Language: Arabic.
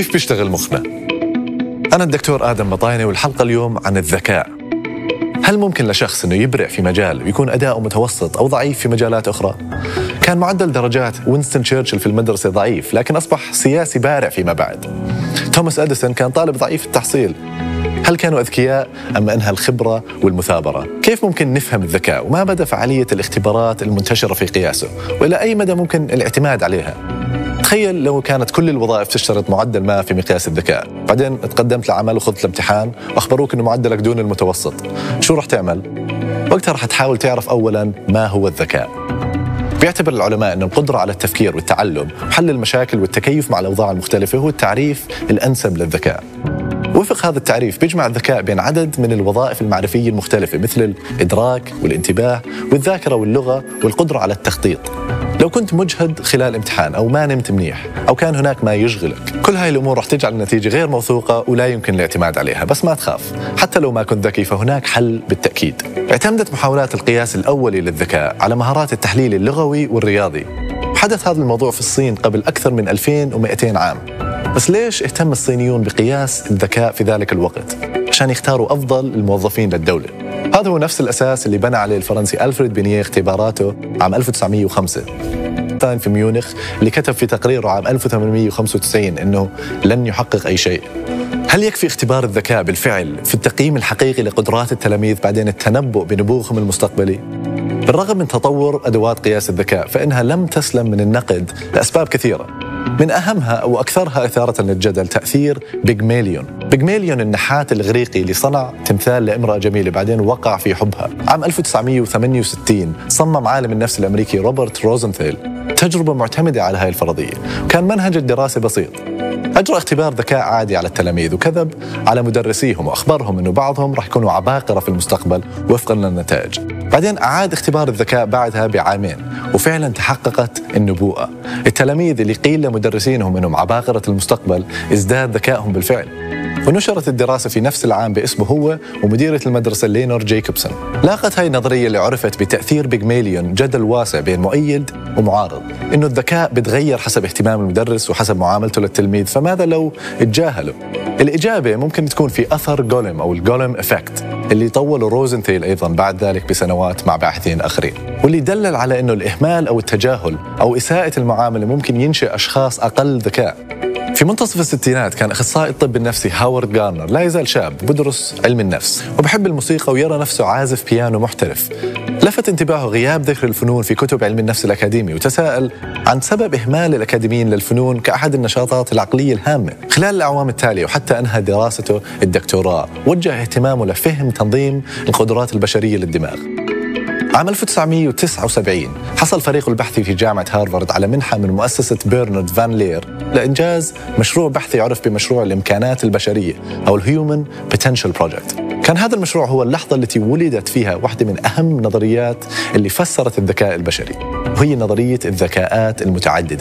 كيف بيشتغل مخنا؟ أنا الدكتور آدم بطاينة، والحلقة اليوم عن الذكاء. هل ممكن لشخص أنه يبرع في مجال ويكون أداؤه متوسط أو ضعيف في مجالات أخرى؟ كان معدل درجات وينستون تشرشل في المدرسة ضعيف، لكن أصبح سياسي بارع فيما بعد. توماس أديسون كان طالب ضعيف التحصيل. هل كانوا أذكياء أم أنها الخبرة والمثابرة؟ كيف ممكن نفهم الذكاء؟ وما مدى فعالية الاختبارات المنتشرة في قياسه؟ وإلى أي مدى ممكن الاعتماد عليها؟ تخيل لو كانت كل الوظائف تشترط معدل ما في مقياس الذكاء، بعدين تقدمت لعمل وخذت الامتحان وأخبروك أنه معدلك دون المتوسط، شو رح تعمل؟ وقتها رح تحاول تعرف أولاً ما هو الذكاء. بيعتبر العلماء أن القدرة على التفكير والتعلم وحل المشاكل والتكيف مع الأوضاع المختلفة هو التعريف الأنسب للذكاء. وفق هذا التعريف بيجمع الذكاء بين عدد من الوظائف المعرفية المختلفة، مثل الإدراك والانتباه والذاكرة واللغة والقدرة على التخطيط. لو كنت مجهد خلال امتحان أو ما نمت منيح أو كان هناك ما يشغلك، كل هاي الأمور رح تجعل النتيجة غير موثوقة ولا يمكن الاعتماد عليها. بس ما تخاف، حتى لو ما كنت ذكي فهناك حل بالتأكيد. اعتمدت محاولات القياس الأولي للذكاء على مهارات التحليل اللغوي والرياضي. حدث هذا الموضوع في الصين قبل أكثر من 2200 عام. بس ليش اهتم الصينيون بقياس الذكاء في ذلك الوقت؟ عشان يختاروا أفضل الموظفين للدولة. هذا هو نفس الأساس اللي بنى عليه الفرنسي ألفريد بينيه اختباراته عام 1905 في ميونخ، اللي كتب في تقريره عام 1895 أنه لن يحقق أي شيء. هل يكفي اختبار الذكاء بالفعل في التقييم الحقيقي لقدرات التلاميذ بعدين التنبؤ بنبوغهم المستقبلي؟ بالرغم من تطور أدوات قياس الذكاء فإنها لم تسلم من النقد لأسباب كثيرة. من أهمها أو أكثرها إثارة للجدل تأثير بيغماليون. بيغماليون النحات الإغريقي اللي صنع تمثال لامرأة جميلة بعدين وقع في حبها. عام 1968 صمم عالم النفس الأمريكي روبرت روزنثيل تجربة معتمدة على هاي الفرضية، وكان منهج الدراسة بسيط. أجرى اختبار ذكاء عادي على التلاميذ وكذب على مدرسيهم وأخبرهم أنه بعضهم رح يكونوا عباقرة في المستقبل وفقا للنتائج. بعدين أعاد اختبار الذكاء بعدها بعامين، وفعلا تحققت النبوءة. التلاميذ اللي قيل لمدرسينهم أنهم عباقرة المستقبل ازداد ذكائهم بالفعل. ونشرت الدراسة في نفس العام باسمه هو ومديرة المدرسة لينور جايكوبسون. لاقت هاي النظرية اللي عرفت بتأثير بيغماليون جدل واسع بين مؤيد ومعارض، إنه الذكاء بتغير حسب اهتمام المدرس وحسب معاملته للتلميذ، فماذا لو اتجاهله؟ الإجابة ممكن تكون في أثر جولم أو الجولم إفكت اللي طوله روزنثيل أيضا بعد ذلك بسنوات مع باحثين آخرين، واللي دلل على إنه الإهمال أو التجاهل أو إساءة المعاملة ممكن ينشئ أشخاص أقل ذكاء. في منتصف الستينات كان أخصائي الطب النفسي هاورد غارنر لا يزال شاب بدرس علم النفس وبحب الموسيقى ويرى نفسه عازف بيانو محترف. لفت انتباهه غياب ذكر الفنون في كتب علم النفس الأكاديمي، وتساءل عن سبب إهمال الأكاديميين للفنون كأحد النشاطات العقلية الهامة. خلال الأعوام التالية وحتى أنهى دراسته الدكتوراه وجه اهتمامه لفهم تنظيم القدرات البشرية للدماغ. عام 1979 حصل فريق البحثي في جامعة هارفارد على منحة من مؤسسة برنارد فان لير لإنجاز مشروع بحثي عرف بمشروع الإمكانات البشرية أو الهيومن بوتنشال بروجكت. كان هذا المشروع هو اللحظة التي ولدت فيها واحدة من أهم النظريات اللي فسرت الذكاء البشري، وهي نظرية الذكاءات المتعددة.